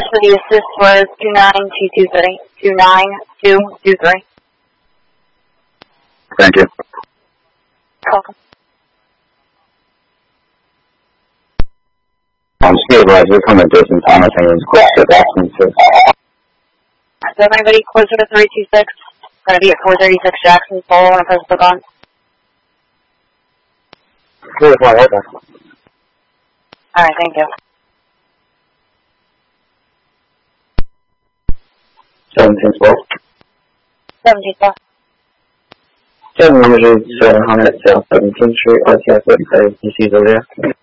for the assist was 29223. 29223. Thank you. Welcome. Stabilizer coming to Jason Thomas and his closer to Jackson 6. So if anybody closer to 326, going to be at 436 Jackson, Pole, and press book on. Clear for my order. Alright, thank you. 1712. 17 700 South 17th Street, RTF 35, PC's over there.